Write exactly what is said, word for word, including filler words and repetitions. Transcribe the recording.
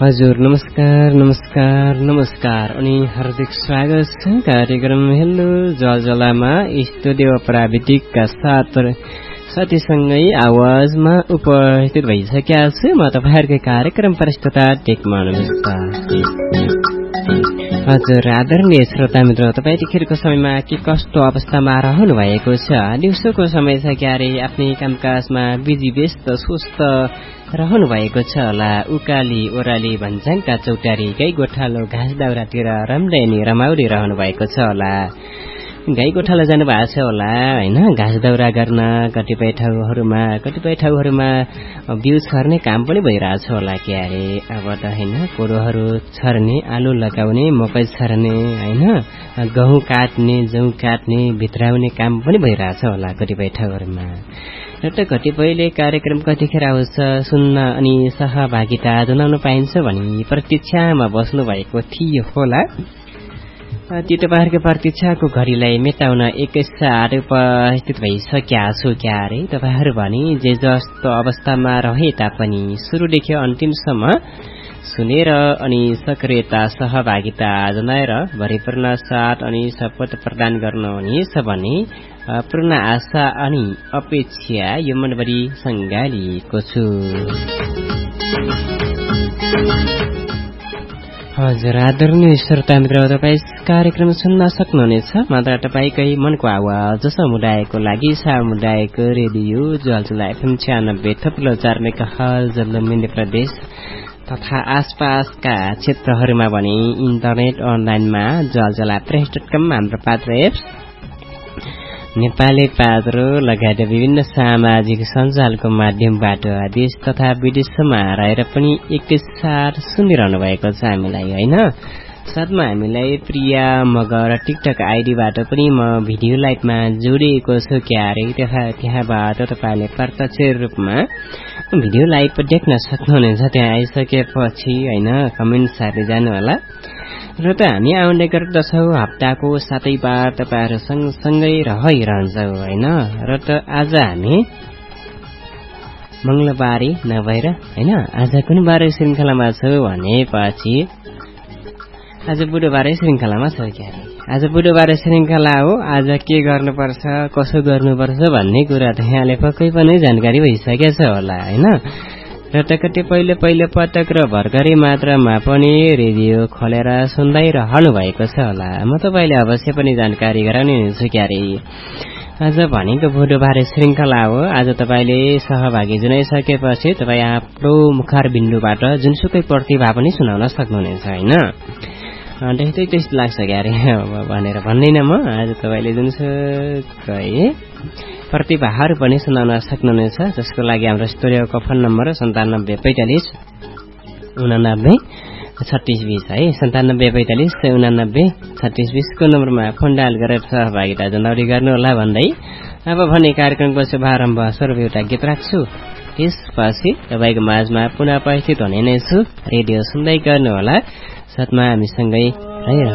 हजुर नमस्कार नमस्कार नमस्कार अनि हार्दिक स्वागत छ कार्यक्रम हेलो जलजलामा स्टुडियो प्राविधिकका साथ साथीसँगै आवाजमा उपस्थित भइसकेका छु म तपाईहरुको कार्यक्रम प्रस्तुता टेकमान मित्र। हजुर आदरणीय श्रोता मित्र, तपाईँ यतिखेरको समयमा के कस्तो अवस्थामा रहनु भएको छ? दिउँसोको समय छ क्यारे आफ्नै कामकाजमा बिजी व्यस्त सुस्त रहनु भएको छ होला। उकाली ओराली भन्ज्याङका चौतारी गाई गोठालो घाँस दाउरातिर रम्दै रमाउली रहनु भएको छ होला। गाई गोठालो जानु भएको छ होला हैन, घाँस दाउरा गर्न कतिपय ठाउँहरूमा कतिपय ठाउँहरूमा बिउ छर्ने काम पनि भइरहेछ होला क्यारे। अब त हैन कोरोहरू छर्ने, आलु लगाउने, मकै छर्ने हैन, गहुँ काट्ने, जौ काट्ने, भित्राउने काम पनि भइरहेछ होला कतिपय ठाउँहरूमा। र त कतिपयले कार्यक्रम कतिखेर आउँछ सुन्न अनि सहभागिता जनाउन पाइन्छ भनी प्रतीक्षामा बस्नु भएको थियो होला। ती तपाईहरुको प्रतीक्षाको घडीलाई मेटाउन एकैसाथ उपस्थित भइसकेका छु क्यारे। तपाईहरु भने जे जस्तो अवस्थामा रहे तापनि सुरुदेखि अन्तिमसम्म सुनेर अनि सक्रियता सहभागिता जनाएर भरिपूर्ण साथ अनि सपोर्ट प्रदान गर्नुहुनेछ भने पूर्ण आशा अनि अपेक्षा यो मनभरि संगालिएको छु। हजुर आदरणीय श्रोता मित्र, तपाईँ कार्यक्रम सुन्न सक्नुहुनेछ मात्र तपाईँकै मनको आवाज समुदायको लागि सामुदायिक रेडियो जलजला एफएम छ्यानब्बे थप्लो चार मेगाहर्ज जलमन्दी प्रदेश तथा आसपासका क्षेत्रहरूमा भने इन्टरनेट अनलाइनमा जलजला प्रेस डट कम हाम्रो पात्र एप्स नेपाली पात्रो लगायत विभिन्न सामाजिक सञ्जालको माध्यमबाट देश तथा विदेशमा रहेर पनि एकैसाथ सुनिरहनु भएको छ हामीलाई हैन। साथमा हामीलाई प्रिया मगर टिकटक आइडीबाट पनि म भिडियो लाइभमा जोडिएको छु क्यारे। त्यहाँबाट तपाईँले प्रत्यक्ष रूपमा भिडियो लाइभ देख्न सक्नुहुनेछ। त्यहाँ आइसकेपछि हैन कमेन्ट हाल्दै जानु होला। र त हामी आउने गर्दछौँ हप्ताको सातै बार तपाईहरु सँगसँगै रहिरहन्छौँ हैन। र त आज हामी मंगलबारे नभएर हैन आज कुन बारे श्रृंखलामा छौँ भनेपछि आज बुधबारे श्रृंखलामा छौँ क्यारे। आज बुधबारे श्रृंखला हो। आज के गर्नुपर्छ कसो गर्नुपर्छ भन्ने कुरा त यहाँले पक्कै पनि जानकारी भइसकेछ होला हैन। र त कति पहिले पहिले पटक र भर्खरै मात्रामा पनि रेडियो खोलेर सुन्दै रहनु भएको छ होला। म तपाईले अवश्य पनि जानकारी गराउने हुन्छु क्यारे। आज भनेको बुधबारे श्रृंखला हो। आज तपाईले सहभागी जनाइसकेपछि तपाई आफ्नो मुखार बिन्दुबाट जुनसुकै प्रतिभा पनि सुनाउन सक्नुहुनेछ हैन। त्यस्तै त्यस्तो लाग्छ क्यारे भनेर भन्दैन म। आज तपाईले जुनसुकै प्रतिभाहरू पनि सुनाउन सक्नुहुनेछ, जसको लागि हाम्रो स्टुडियोको फोन नम्बर सन्तानब्बे पैंतालिस उनानब्बे छत्तीस बीस है। सन्तानब्बे पैंतालिस उनानब्बे छत्तीस बीसको नम्बरमा फोन डायल गरेर सहभागिता जनाउरी गर्नुहोला भन्दै अब भने कार्यक्रमको शुभारम्भ स्वरूप एउटा गीत राख्छु। त्यसपछि तपाईँको माझमा पुनः उपस्थित हुने नै छु। रेडियो सुन्दै गर्नुहोला, साथमा हामीसँगै रहिरहनु।